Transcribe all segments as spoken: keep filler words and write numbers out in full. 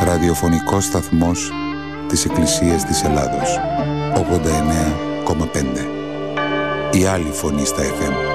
ραδιοφωνικός σταθμός της Εκκλησίας της Ελλάδος. ογδόντα εννέα κόμμα πέντε. Η άλλη φωνή στα εφ εμ.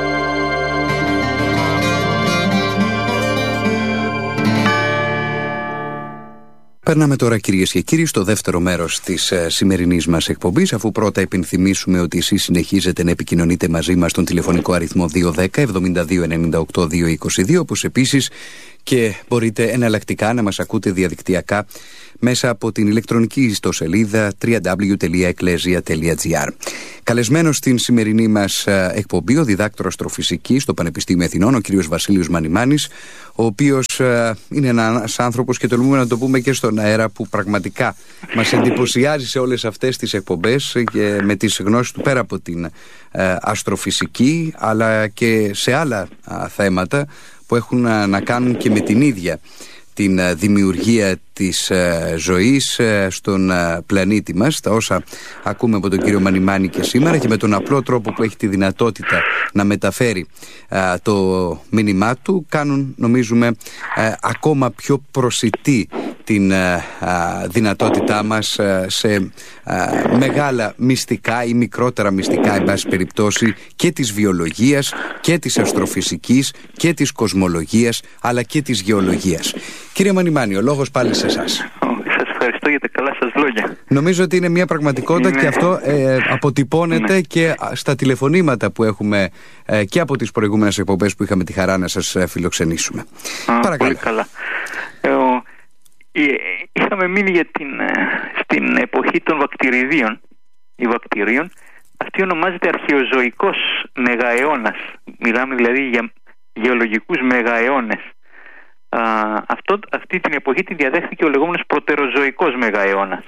Περνάμε τώρα, κυρίες και κύριοι, στο δεύτερο μέρος της ε, σημερινής μας εκπομπής, αφού πρώτα υπενθυμίσουμε ότι εσείς συνεχίζετε να επικοινωνείτε μαζί μας στον τηλεφωνικό αριθμό δύο ένα μηδέν εβδομήντα δύο ενενήντα οκτώ διακόσια είκοσι δύο, όπως επίσης και μπορείτε εναλλακτικά να μας ακούτε διαδικτυακά μέσα από την ηλεκτρονική ιστοσελίδα double-u double-u double-u τελεία εκκλέσια τελεία τζι άρ. Καλεσμένος στην σημερινή μας εκπομπή ο διδάκτορας αστροφυσικής στο Πανεπιστήμιο Αθηνών, ο κύριος Βασίλειος Μανιμάνης, ο οποίος είναι ένας άνθρωπος, και τολμούμε να το πούμε και στον αέρα, που πραγματικά μας εντυπωσιάζει σε όλες αυτές τις εκπομπές και με τις γνώσεις του πέρα από την αστροφυσική, αλλά και σε άλλα θέματα που έχουν να κάνουν και με την ίδια την δημιουργία της ζωής στον πλανήτη μας. Τα όσα ακούμε από τον κύριο Μανιμάνη και σήμερα, και με τον απλό τρόπο που έχει τη δυνατότητα να μεταφέρει το μήνυμά του, κάνουν, νομίζουμε, ακόμα πιο προσιτή την δυνατότητά μας σε μεγάλα μυστικά ή μικρότερα μυστικά, εν πάση περιπτώσει, και της βιολογίας και της αστροφυσικής και της κοσμολογίας, αλλά και της γεωλογίας. Κύριε Μανιμάνη, ο λόγος πάλι σε εσάς. Σας ευχαριστώ για τα καλά σας λόγια. Νομίζω ότι είναι μια πραγματικότητα, είναι... και αυτό ε, αποτυπώνεται είναι... και στα τηλεφωνήματα που έχουμε ε, και από τις προηγούμενες εκπομπές που είχαμε τη χαρά να σας φιλοξενήσουμε. Α, Παρακαλώ. Πολύ καλά. Ε, ο... Είχαμε μείνει για την, στην εποχή των βακτηριδίων, οι βακτηρίων. Αυτή ονομάζεται αρχαιοζωικός μεγααιώνας. Μιλάμε δηλαδή για γεωλογικούς μεγααιώνες. Α, αυτό, αυτή την εποχή τη διαδέχθηκε ο λεγόμενος προτεροζωικός μεγααιώνας.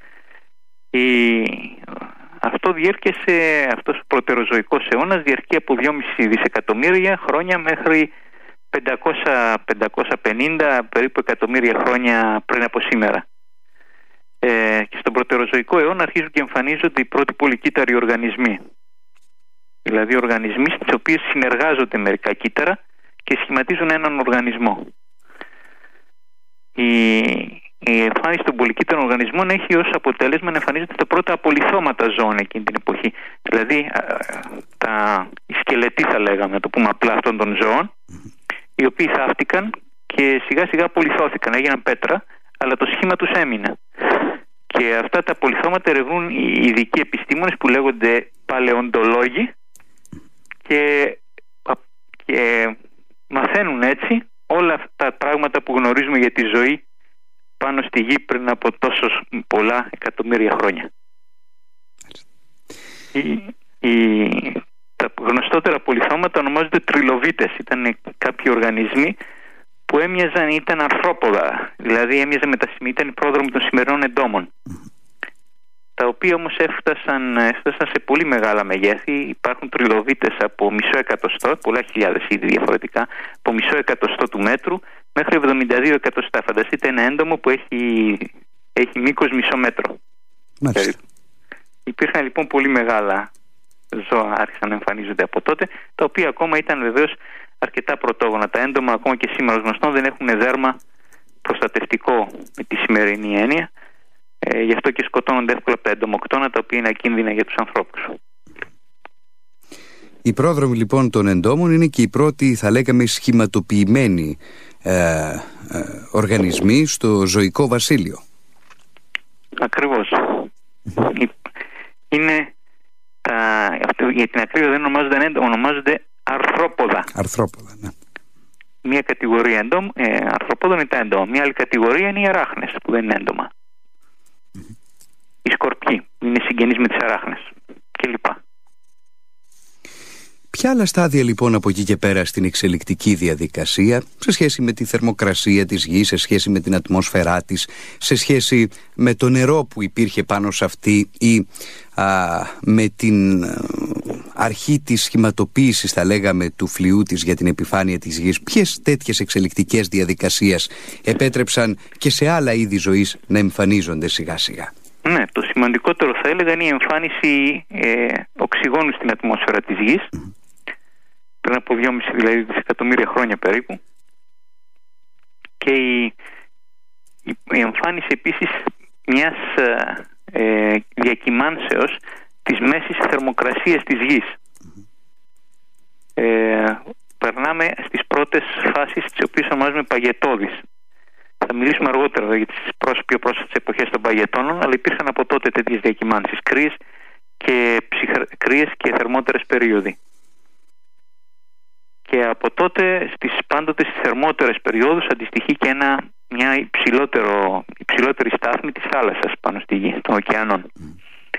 Η, αυτό διέρχεσε, αυτός ο προτεροζωικός αιώνας διαρκεί από δυόμισι δισεκατομμύρια χρόνια μέχρι πεντακόσια με πεντακόσια πενήντα περίπου εκατομμύρια χρόνια πριν από σήμερα. Ε, και στον προτεροζωικό αιώνα αρχίζουν και εμφανίζονται οι πρώτοι πολυκύτταροι οργανισμοί. Δηλαδή οργανισμοί στις οποίες συνεργάζονται μερικά κύτταρα και σχηματίζουν έναν οργανισμό. Η, η εμφάνιση των πολυκύτταρων οργανισμών έχει ως αποτέλεσμα να εμφανίζονται τα πρώτα απολιθώματα ζώων εκείνη την εποχή. Δηλαδή τα, οι σκελετοί, θα λέγαμε, να το πούμε απλά, αυτών των ζώων, οι οποίοι θαύτηκαν και σιγά σιγά απολιθώθηκαν, έγιναν πέτρα, αλλά το σχήμα τους έμεινε. Και αυτά τα απολιθώματα ερευνούν οι ειδικοί επιστήμονες που λέγονται παλαιοντολόγοι και, και μαθαίνουν έτσι όλα αυτά τα πράγματα που γνωρίζουμε για τη ζωή πάνω στη γη πριν από τόσο πολλά εκατομμύρια χρόνια. Η, η, τα γνωστότερα απολιθώματα ονομάζονται τριλοβίτες. Ήταν κάποιοι οργανισμοί που έμοιαζαν, ήταν αρθρόποδα, δηλαδή έμοιαζαν με τα σημεία, ήταν οι πρόδρομοι των σημερινών εντόμων, τα οποία όμως έφτασαν, έφτασαν σε πολύ μεγάλα μεγέθη. Υπάρχουν τριλοβίτες από μισό εκατοστό, πολλά χιλιάδες ήδη διαφορετικά, από μισό εκατοστό του μέτρου μέχρι εβδομήντα δύο εκατοστά. Φανταστείτε ένα έντομο που έχει, έχει μήκος μισό μέτρο. Υπήρχαν λοιπόν πολύ μεγάλα ζώα, άρχισαν να εμφανίζονται από τότε, τα οποία ακόμα ήταν βεβαίως αρκετά πρωτόγωνα. Τα έντομα ακόμα και σήμερα ως γνωστόν δεν έχουν δέρμα προστατευτικό με τη σημερινή έννοια. Ε, γι' αυτό και σκοτώνονται εύκολα από τα εντομοκτώνα, τα οποία είναι ακίνδυνα για τους ανθρώπους. Οι πρόδρομοι λοιπόν των εντόμων είναι και οι πρώτοι, θα λέγαμε, σχηματοποιημένοι ε, ε, οργανισμοί στο ζωικό βασίλειο. Ακριβώς. Mm-hmm. Είναι τα, για την ακρίβεια δεν ονομάζονται έντομα, ονομάζονται αρθρόποδα. Αρθρόποδα, ναι. Μία κατηγορία εντόμ, ε, αρθροπόδων είναι τα έντομα. Μία άλλη κατηγορία είναι οι αράχνες, που δεν είναι έντομα. Mm-hmm. Οι σκορπιοί, είναι συγγενείς με τις αράχνες κλπ. Ποια άλλα στάδια λοιπόν από εκεί και πέρα στην εξελικτική διαδικασία, σε σχέση με τη θερμοκρασία της γης, σε σχέση με την ατμόσφαιρά της, σε σχέση με το νερό που υπήρχε πάνω σε αυτή, ή α, με την αρχή της σχηματοποίησης, θα λέγαμε, του φλοιού της για την επιφάνεια της γης, ποιες τέτοιες εξελικτικές διαδικασίες επέτρεψαν και σε άλλα είδη ζωής να εμφανίζονται σιγά σιγά? Ναι, το σημαντικότερο θα έλεγα είναι η εμφάνιση ε, οξυγόνου στην ατμόσφαιρα της γης, mm. πριν από δυόμισι δηλαδή δισεκατομμύρια χρόνια περίπου, και η, η, η εμφάνιση επίσης μιας ε, διακυμάνσεως της μέσης θερμοκρασίας της γης. Ε, περνάμε στις πρώτες φάσεις, τις οποίες ονομάζουμε παγετώδεις. Θα μιλήσουμε αργότερα για τις πιο πρόσφατες εποχές των παγετώνων, αλλά υπήρχαν από τότε τέτοιες διακυμάνσεις, κρύες και, ψυχα... κρύες και θερμότερες περίοδοι. Και από τότε στις πάντοτε στις θερμότερες περιόδους αντιστοιχεί και ένα, μια υψηλότερο, υψηλότερη στάθμη της θάλασσας πάνω στη γη, των ωκεανών. Mm.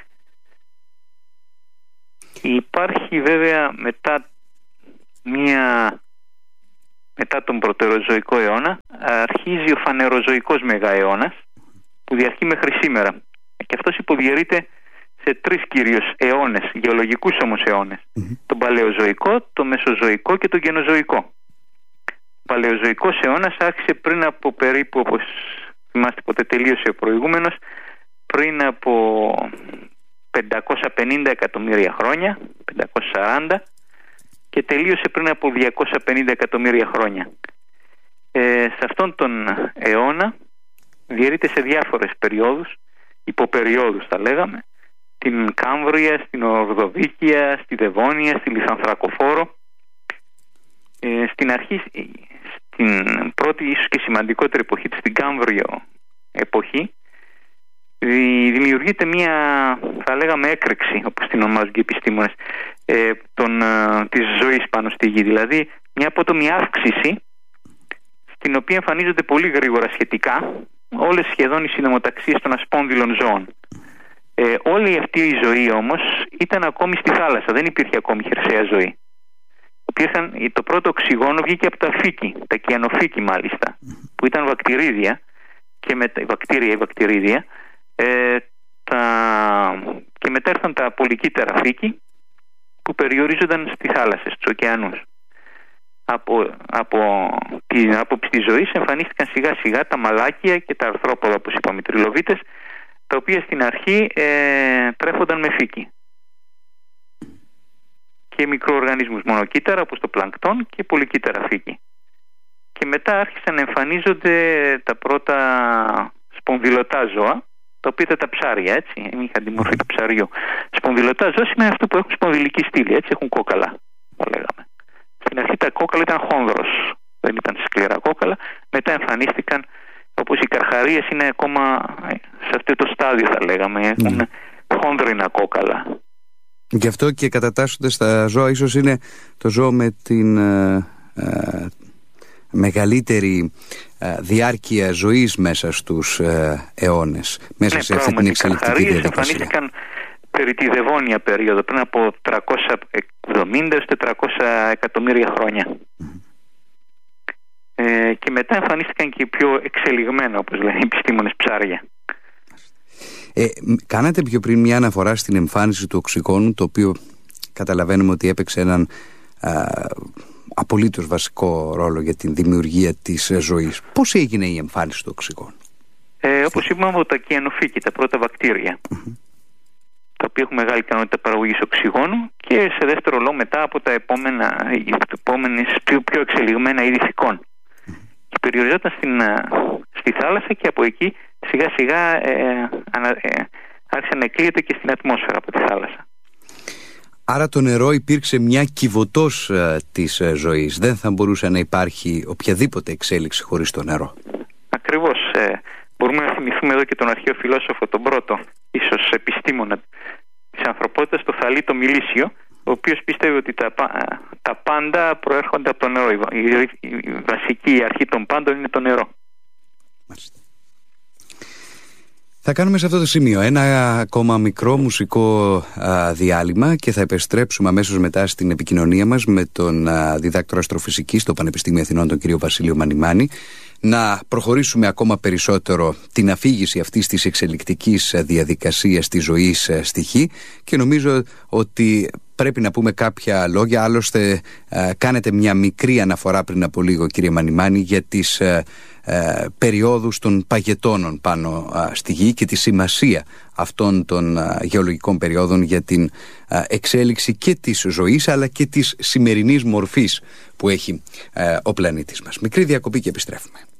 Υπάρχει βέβαια μετά, μια, μετά τον πρωτεροζωικό αιώνα αρχίζει ο φανεροζωικός μεγααιώνας που διαρκεί μέχρι σήμερα. Και αυτός υποδιαιρείται σε τρεις κυρίως αιώνες, γεωλογικούς όμως αιώνες. Mm-hmm. Τον παλαιοζωικό, το μεσοζωικό και τον καινοζωικό. Ο παλαιοζωικός αιώνας άρχισε πριν από περίπου, όπως θυμάστε πότε τελείωσε ο προηγούμενος, πριν από πεντακόσια πενήντα εκατομμύρια χρόνια, πεντακόσια σαράντα, και τελείωσε πριν από διακόσια πενήντα εκατομμύρια χρόνια. Ε, σε αυτόν τον αιώνα διαιρείται σε διάφορες περιόδους, υποπεριόδους θα λέγαμε, στην Κάμβρια, στην Ορδοβίκια, στη Δεβόνια, στη Λιθανθρακοφόρο. Ε, στην αρχή, στην πρώτη ίσως και σημαντικότερη εποχή, στην Κάμβριο εποχή, δημιουργείται μια, θα λέγαμε, έκρηξη, όπως την ονομάζουν και οι επιστήμονες, ε, των, ε, της ζωής πάνω στη γη. Δηλαδή μια απότομη αύξηση, στην οποία εμφανίζονται πολύ γρήγορα σχετικά όλες σχεδόν οι συνομοταξίες των ασπόνδυλων ζώων. Ε, όλη αυτή η ζωή όμως ήταν ακόμη στη θάλασσα, δεν υπήρχε ακόμη χερσαία ζωή. Υπήρχαν, το πρώτο οξυγόνο βγήκε από τα φύκη, τα κιανοφύκη μάλιστα, που ήταν βακτηρίδια, και μετα, βακτήρια ή βακτηρίδια, ε, τα, και μετά έρθαν τα πολυκύτταρα φύκη που περιορίζονταν στη θάλασσα, στους ωκεανούς. Από, από την άποψη της ζωής εμφανίστηκαν σιγά σιγά τα μαλάκια και τα αρθρόποδα, όπως είπαμε, οι τριλοβίτες, τα οποία στην αρχή ε, τρέφονταν με φύκη. Και μικροοργανισμούς μονοκύτταρα, όπως το πλανκτόν, και πολυκύτταρα φύκη. Και μετά άρχισαν να εμφανίζονται τα πρώτα σπονδυλωτά ζώα, τα οποία ήταν τα ψάρια, έτσι, είχαν τη μορφή του ψαριού. Σπονδυλωτά ζώα σημαίνει αυτό που έχουν σπονδυλική στήλη, έτσι, έχουν κόκαλα, θα λέγαμε. Στην αρχή τα κόκαλα ήταν χόνδρος, δεν ήταν σκληρά κόκαλα. Μετά εμφανίστηκαν, όπως οι καρχαρίες είναι ακόμα σε αυτό το στάδιο, θα λέγαμε, έχουν mm. χόνδρινα κόκαλα. Γι' αυτό και κατατάσσονται στα ζώα, ίσως είναι το ζώο με την ε, ε, μεγαλύτερη ε, διάρκεια ζωής μέσα στους ε, αιώνες, μέσα ναι, σε αυτή την εξελικτική διαδικασία. Οι καρχαρίες εμφανίστηκαν περί τη Δεβόνια περίοδο, πριν από τριακόσια εβδομήντα έως τετρακόσια εκατομμύρια χρόνια. Mm. Ε, και μετά εμφανίστηκαν και πιο εξελιγμένα, όπως λένε οι επιστήμονες, ψάρια. Ε, κάνατε πιο πριν μια αναφορά στην εμφάνιση του οξυγόνου, το οποίο καταλαβαίνουμε ότι έπαιξε έναν α, απολύτως βασικό ρόλο για την δημιουργία της ζωής. Πώς έγινε η εμφάνιση του οξυγόνου? Ε, όπως είπαμε, από τα κιανοφύκη, τα πρώτα βακτήρια, mm-hmm. τα οποία έχουν μεγάλη ικανότητα παραγωγής οξυγόνου, και σε δεύτερο λόγο μετά από τα επόμενα, επόμενες πιο, πιο εξελιγμένα είδη φυκών. Mm-hmm. Και περιοριζόταν στην, στη θάλασσα, και από εκεί σιγά σιγά ε, ε, άρχισε να εκλείεται και στην ατμόσφαιρα από τη θάλασσα. Άρα το νερό υπήρξε μια κυβωτός ε, της ε, ζωής. Δεν θα μπορούσε να υπάρχει οποιαδήποτε εξέλιξη χωρίς το νερό. Ακριβώς. Ε, μπορούμε να θυμηθούμε εδώ και τον αρχαίο φιλόσοφο, τον πρώτο ίσως επιστήμονα της ανθρωπότητας, το Θαλίτο Μιλήσιο, ο οποίος πίστευε ότι τα, τα πάντα προέρχονται από το νερό. Η, η, η βασική αρχή των πάντων είναι το νερό. Μάλιστα. Θα κάνουμε σε αυτό το σημείο ένα ακόμα μικρό μουσικό α, διάλειμμα και θα επιστρέψουμε αμέσως μετά στην επικοινωνία μας με τον α, διδάκτορα αστροφυσικής στο Πανεπιστήμιο Αθηνών, τον κύριο Βασίλειο Μανιμάνη, να προχωρήσουμε ακόμα περισσότερο την αφήγηση αυτής της εξελικτικής διαδικασίας της ζωής στη Γη, και νομίζω ότι πρέπει να πούμε κάποια λόγια. Άλλωστε κάνετε μια μικρή αναφορά πριν από λίγο, κύριε Μανιμάνη, για τις ε, ε, περιόδους των παγετώνων πάνω ε, στη Γη και τη σημασία αυτών των ε, γεωλογικών περιόδων για την ε, εξέλιξη και της ζωής, αλλά και της σημερινής μορφής που έχει ε, ο πλανήτης μας. Μικρή διακοπή και επιστρέφουμε.